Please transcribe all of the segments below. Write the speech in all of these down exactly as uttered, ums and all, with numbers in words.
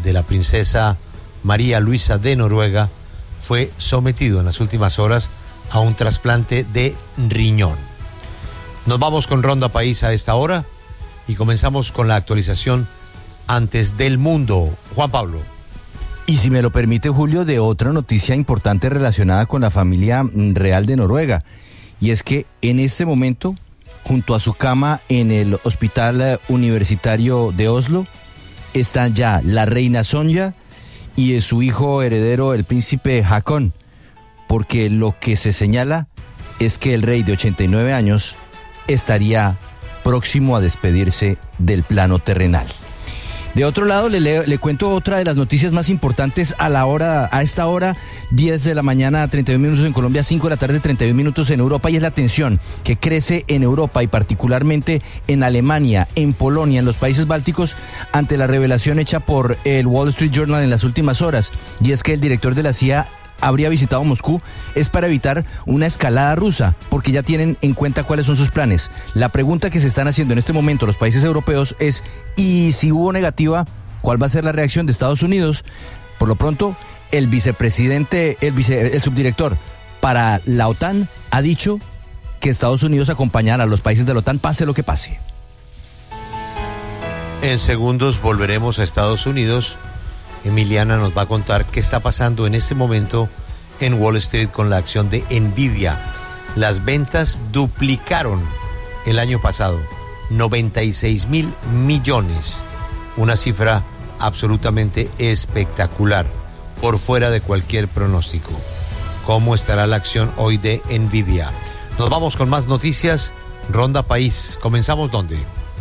de la princesa María Luisa de Noruega fue sometido en las últimas horas a un trasplante de riñón. Nos vamos con Ronda País a esta hora y comenzamos con la actualización antes del mundo. Juan Pablo. Y si me lo permite, Julio, de otra noticia importante relacionada con la familia real de Noruega. Y es que en este momento, junto a su cama en el Hospital Universitario de Oslo, están ya la reina Sonja y su hijo heredero, el príncipe Haakon, porque lo que se señala es que el rey de ochenta y nueve años estaría próximo a despedirse del plano terrenal. De otro lado, le, le, le cuento otra de las noticias más importantes a la hora, a esta hora, diez de la mañana, treinta y un minutos en Colombia, cinco de la tarde, treinta y un minutos en Europa, y es la tensión que crece en Europa y particularmente en Alemania, en Polonia, en los países bálticos, ante la revelación hecha por el Wall Street Journal en las últimas horas, y es que el director de la C I A habría visitado Moscú es para evitar una escalada rusa, porque ya tienen en cuenta cuáles son sus planes. La pregunta que se están haciendo en este momento los países europeos es, ¿y si hubo negativa, cuál va a ser la reacción de Estados Unidos? Por lo pronto, el vicepresidente, el, vice, el subdirector para la OTAN ha dicho que Estados Unidos acompañará a los países de la OTAN pase lo que pase. En segundos volveremos a Estados Unidos. Emiliana nos va a contar qué está pasando en este momento en Wall Street con la acción de Nvidia. Las ventas duplicaron el año pasado, noventa y seis mil millones, una cifra absolutamente espectacular, por fuera de cualquier pronóstico. ¿Cómo estará la acción hoy de Nvidia? Nos vamos con más noticias. Ronda País. ¿Comenzamos dónde?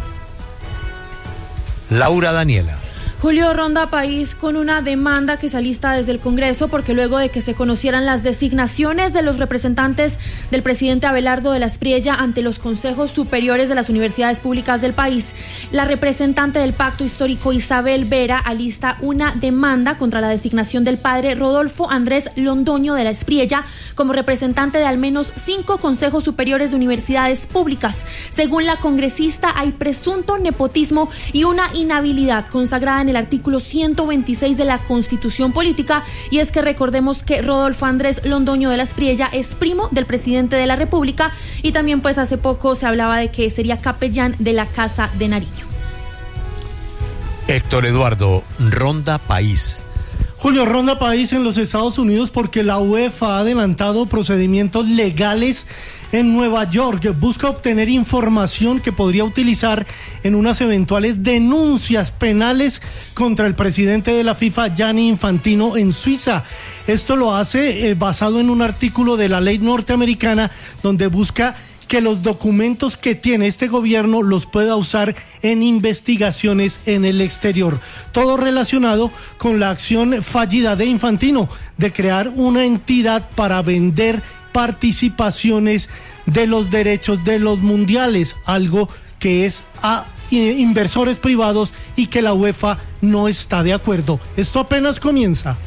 Laura Daniela. Julio, Ronda País con una demanda que se alista desde el Congreso porque luego de que se conocieran las designaciones de los representantes del presidente Abelardo de la Espriella ante los consejos superiores de las universidades públicas del país, la representante del Pacto Histórico Isabel Vera alista una demanda contra la designación del padre Rodolfo Andrés Londoño de la Espriella como representante de al menos cinco consejos superiores de universidades públicas. Según la congresista, hay presunto nepotismo y una inhabilidad consagrada en el artículo ciento veintiséis de la Constitución Política, y es que recordemos que Rodolfo Andrés Londoño de la Espriella es primo del presidente de la República y también pues hace poco se hablaba de que sería capellán de la Casa de Nariño. Héctor Eduardo, Ronda País. Julio, Ronda País en los Estados Unidos porque la UEFA ha adelantado procedimientos legales en Nueva York. Busca obtener información que podría utilizar en unas eventuales denuncias penales contra el presidente de la FIFA, Gianni Infantino, en Suiza. Esto lo hace eh, basado en un artículo de la ley norteamericana donde busca que los documentos que tiene este gobierno los pueda usar en investigaciones en el exterior. Todo relacionado con la acción fallida de Infantino de crear una entidad para vender participaciones de los derechos de los mundiales, algo que es a inversores privados y que la UEFA no está de acuerdo. Esto apenas comienza.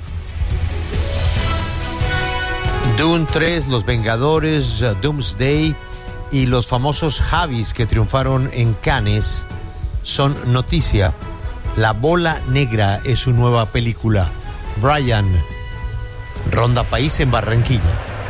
Dune tres, Los Vengadores, uh, Doomsday y los famosos Javis que triunfaron en Cannes son noticia. La Bola Negra es su nueva película. Brian, Ronda País en Barranquilla.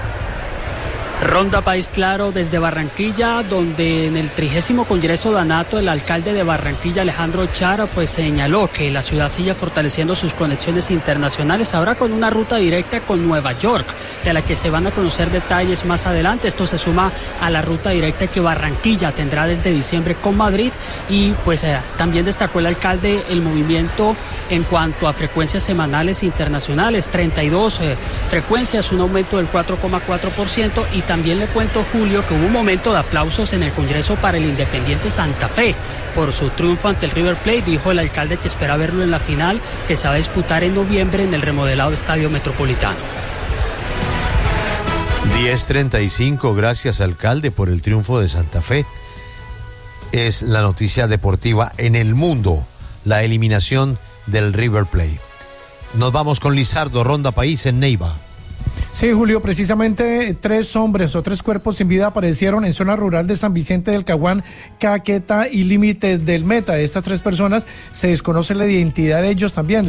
Ronda País, claro, desde Barranquilla, donde en el trigésimo Congreso de ANATO el alcalde de Barranquilla, Alejandro Chara, pues señaló que la ciudad sigue fortaleciendo sus conexiones internacionales, ahora con una ruta directa con Nueva York, de la que se van a conocer detalles más adelante. Esto se suma a la ruta directa que Barranquilla tendrá desde diciembre con Madrid, y pues eh, también destacó el alcalde el movimiento en cuanto a frecuencias semanales internacionales, treinta y dos eh, frecuencias, un aumento del cuatro coma cuatro por ciento, y también le cuento, Julio, que hubo un momento de aplausos en el Congreso para el Independiente Santa Fe por su triunfo ante el River Plate. Dijo el alcalde que espera verlo en la final que se va a disputar en noviembre en el remodelado Estadio Metropolitano. diez treinta y cinco, gracias alcalde por el triunfo de Santa Fe. Es la noticia deportiva en el mundo, la eliminación del River Plate. Nos vamos con Lizardo, Ronda País en Neiva. Sí, Julio, precisamente tres hombres o tres cuerpos sin vida aparecieron en zona rural de San Vicente del Caguán, Caquetá y Límites del Meta. De estas tres personas se desconoce la identidad de ellos también.